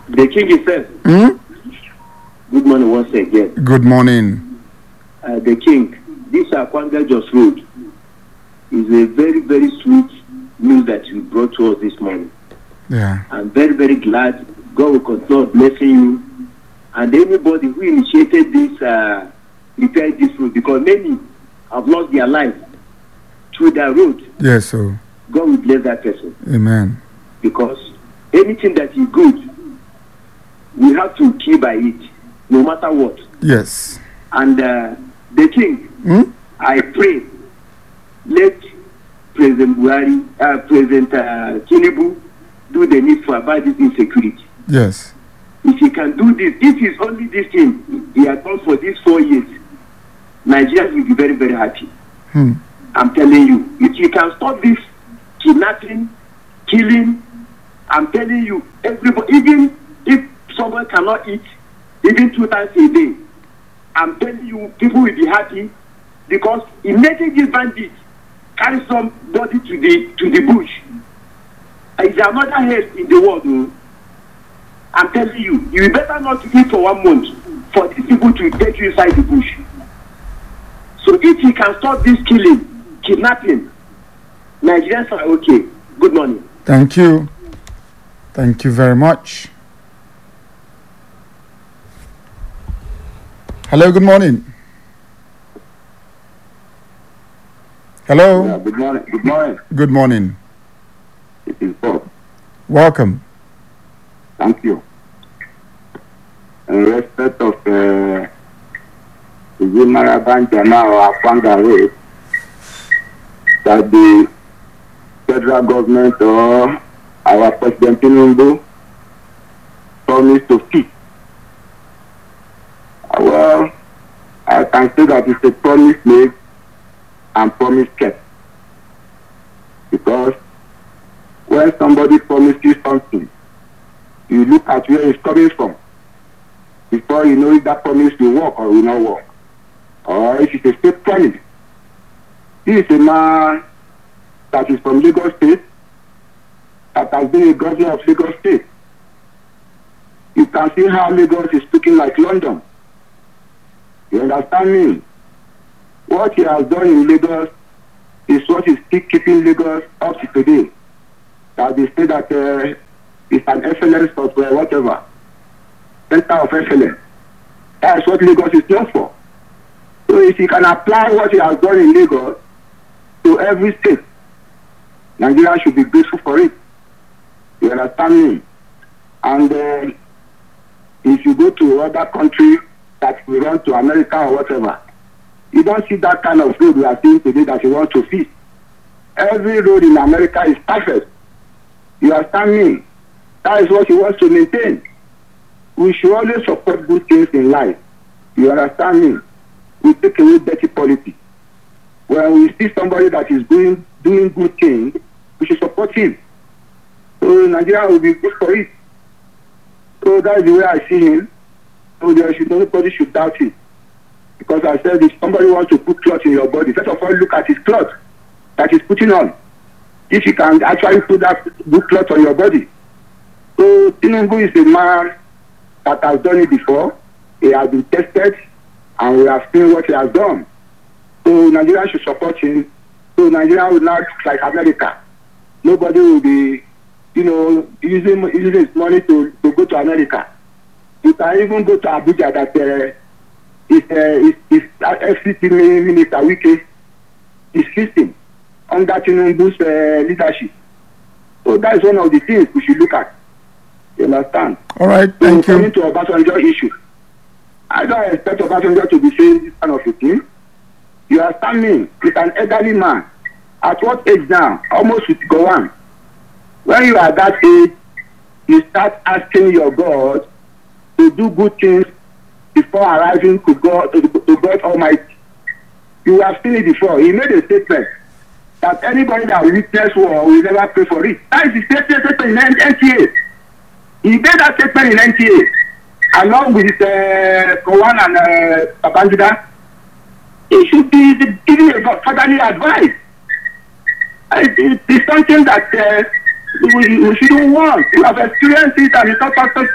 The king himself. Good morning once again. Good morning. The king, this Akwanga Jos Road is a very, very sweet news that you brought to us this morning. Yeah. I'm very, very glad. God will continue blessing you. And anybody who initiated this, repair this road, because many have lost their life through that road. Yes, sir. God will bless that person. Amen. Because anything that is good, we have to keep by it, no matter what. Yes. And the king, I pray, let President Buhari, President Tinubu do the need for about this insecurity. Yes. If he can do this, this is only this thing he has done for these 4 years, Nigerians will be very, very happy. I'm telling you, if you can stop this kidnapping, killing, I'm telling you, everybody, even if someone cannot eat, even 2 times a day, I'm telling you, people will be happy because in making this bandit carry somebody to the bush, it's another health in the world. I'm telling you, you better not eat for 1 month for these people to take you inside the bush. So if you can stop this killing, kidnapping, Nigerians are okay. Good morning. Thank you. Thank you very much. Hello, good morning. Hello. Yeah, good morning. Good morning. Good morning. It is Bob. Welcome. Thank you. In respect of the Maraban Jama or Akwanga Road, that the federal government or our President Tinubu promised to fix. Well, I can say that it's a promise made and promise kept. Because when somebody promises you something, you look at where it's coming from before you know if that promise will work or will not work. Or if it's a fake promise. This is a man that is from Lagos State, that has been a governor of Lagos State. You can see how Lagos is looking like London. You understand me? What he has done in Lagos is what is still keeping Lagos up to today. That they say that it's an excellence of whatever, center of excellence. That's what Lagos is known for. So if you can apply what he has done in Lagos to every state, Nigeria should be grateful for it. You understand me? And if you go to other countries that we run to America or whatever, you don't see that kind of road we are seeing today that you want to fix. Every road in America is perfect. You understand me? That is what he wants to maintain. We should always support good things in life. You understand me? We take away dirty politics. When we see somebody that is doing good things, we should support him. So Nigeria will be good for it. So that is the way I see him. So nobody should doubt it. Because I said if somebody wants to put cloth in your body, first of all look at his cloth that he's putting on. If you can actually put that good cloth on your body. So Tinubu is a man that has done it before. He has been tested and we have seen what he has done. So Nigeria should support him. So Nigeria will not look like America. Nobody will be, using his money to go to America. You can even go to Abuja that is FCT Minister Wike is listing under Tinubu's leadership. So that is one of the things we should look at. You understand? All right, thank you. Coming to Obasanjo issue, I don't expect Obasanjo to be saying this kind of a thing. You understand me? He's an elderly man. At what age now? Almost 51. When you are that age, you start asking your God to do good things before arriving to God Almighty. You have seen it before. He made a statement that anybody that witness war will never pray for it. That is the statement in NTA. He made that statement in NTA along with Kowan and Babangida. He should be giving a fatherly advice. It's something that we shouldn't want. You have experienced it and it's not